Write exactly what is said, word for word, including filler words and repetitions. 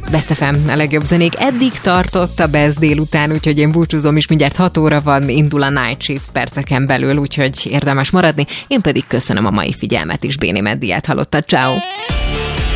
Best ef em, a legjobb zenék. Eddig tartott a Best délután, úgyhogy én búcsúzom is, mindjárt hat óra van, indul a Night Shift perceken belül, úgyhogy érdemes maradni. Én pedig köszönöm a mai figyelmet is, Béni Meddiát hallottad, ciao.